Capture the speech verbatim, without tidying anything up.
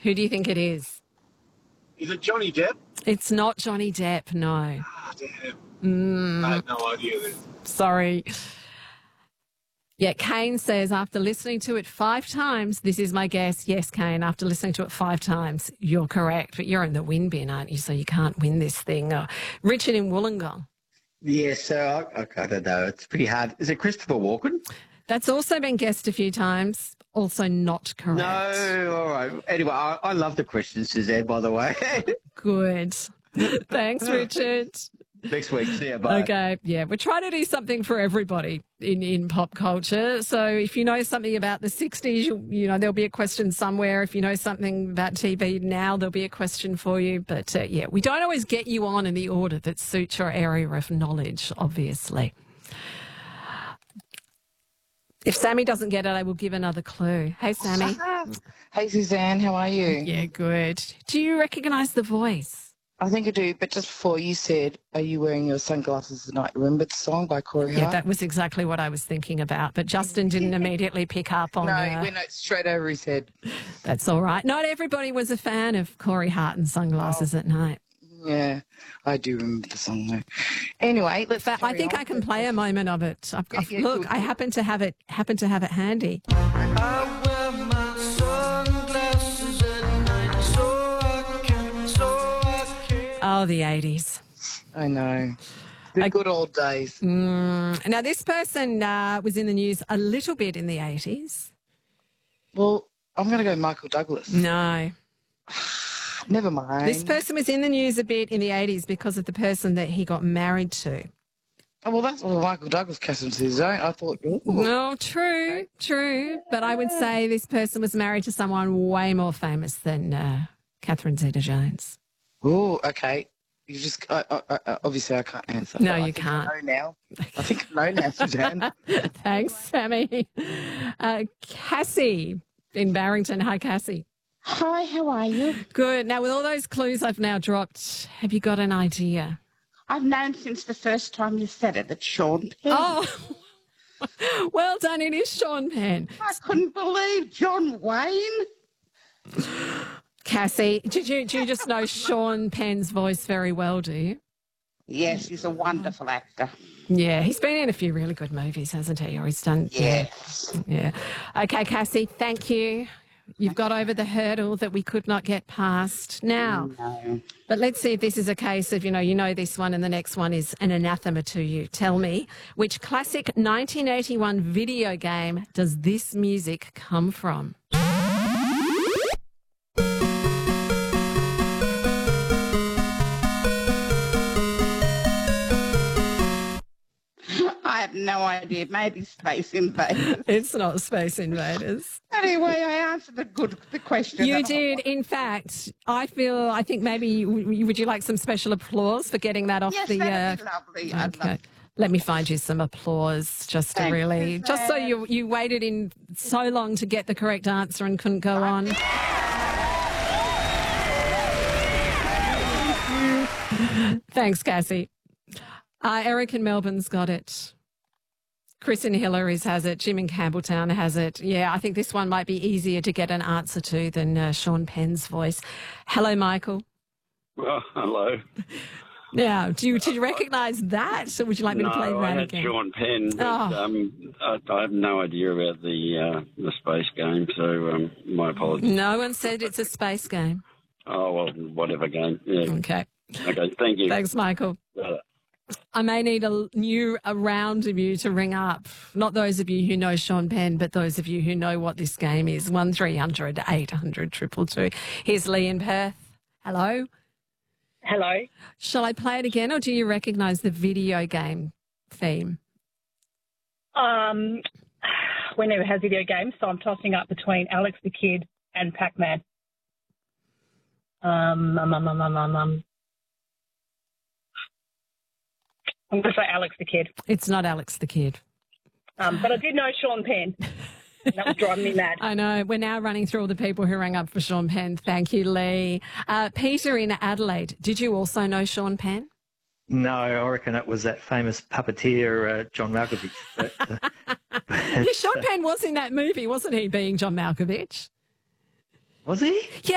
Who do you think it is? Is it Johnny Depp? It's not Johnny Depp, no. Ah, damn. Mm, I had no idea then. sorry. Yeah, Kane says, after listening to it five times, this is my guess. Yes, Kane, after listening to it five times, you're correct. But you're in the win bin, aren't you? So you can't win this thing. Uh, Richard in Wollongong. Yeah, so I, I don't know. It's pretty hard. Is it Christopher Walken? That's also been guessed a few times. Also not correct. No, all right. Anyway, I, I love the question, Suzanne, by the way. Good. Thanks, Richard. Next week, see you, bye. Okay, yeah, we're trying to do something for everybody in, in pop culture. So if you know something about the sixties, you, you know, there'll be a question somewhere. If you know something about T V now, there'll be a question for you. But, uh, yeah, we don't always get you on in the order that suits your area of knowledge, obviously. If Sammy doesn't get it, I will give another clue. Hey, Sammy. Hey, Suzanne, how are you? Yeah, good. Do you recognise the voice? I think I do, but just before you said, are you wearing your sunglasses tonight? Remember the song by Corey Hart? Yeah, that was exactly what I was thinking about, but Justin didn't immediately pick up on No, uh, he went straight over his head. That's all right. Not everybody was a fan of Corey Hart and Sunglasses Oh. at Night. Yeah, I do remember the song though. Anyway, let's. In fact, I carry think on. I can play a moment of it. I've, Yeah, I've, yeah, look, good. I happen to have it. Happen to have it handy. I wear my sunglasses at night so I can, so I can. Oh, the eighties. I know. The I- good old days. Mm. Now, this person uh, was in the news a little bit in the eighties. Well, I'm going to go Michael Douglas. No. Never mind. This person was in the news a bit in the eighties because of the person that he got married to. Oh, well, that's what Michael Douglas came to his own. I thought, ooh. No, true, true. But I would say this person was married to someone way more famous than uh, Catherine Zeta-Jones. Oh, okay. You just, I, I, I, obviously I can't answer. No, but I you think can't. I know now. I think I know now, Suzanne. Thanks, Sammy. Uh, Cassie in Barrington. Hi, Cassie. Hi, how are you? Good. Now, with all those clues I've now dropped, have you got an idea? I've known since the first time you said it, it's Sean Penn. Oh, well done. It is Sean Penn. I couldn't believe John Wayne. Cassie, did you, do you just know Sean Penn's voice very well, do you? Yes, he's a wonderful actor. Yeah, he's been in a few really good movies, hasn't he? Or he's done. Yes. Yeah. Okay, Cassie, thank you. You've got over the hurdle that we could not get past. Now, No. but let's see if this is a case of, you know, you know this one and the next one is an anathema to you. Tell me, which classic nineteen eighty-one video game does this music come from? I have no idea. Maybe Space Invaders. It's not Space Invaders. Anyway, I answered the good the question. You that I did. wanted. In fact, I feel, I think maybe, you- would you like some special applause for getting that off Yes, the... that'd be lovely. I'd Okay. love Let me find you some applause just to Thanks, really, just so Suzanne. you you waited in so long to get the correct answer and couldn't go on. Thanks, Cassie. Uh, Eric in Melbourne's got it. Chris in Hillary's has it. Jim in Campbelltown has it. Yeah, I think this one might be easier to get an answer to than uh, Sean Penn's voice. Hello, Michael. Oh, hello. Now, do you, did you recognise that? So would you like me no, to play I that had again? Sean Penn, but Oh. um, I, I have no idea about the uh, the space game, so um, my apologies. No one said it's a space game. Oh, well, whatever game. Yeah. Okay. Okay, thank you. Thanks, Michael. Uh, I may need a new a round of you to ring up. Not those of you who know Sean Penn, but those of you who know what this game is. One three hundred eight hundred two two two. Here's Lee in Perth. Hello. Hello. Shall I play it again, or do you recognise the video game theme? Um, we never had video games, so I'm tossing up between Alex the Kid and Pac-Man. Um, um, um, um, um, um, um. I'm going to say Alex the Kid. It's not Alex the Kid. Um, but I did know Sean Penn. That was driving me mad. I know. We're now running through all the people who rang up for Sean Penn. Thank you, Lee. Uh, Peter in Adelaide. Did you also know Sean Penn? No, I reckon it was that famous puppeteer, uh, John Malkovich. But, uh, Yeah, Sean Penn was in that movie, wasn't he, being John Malkovich? was he? Yeah.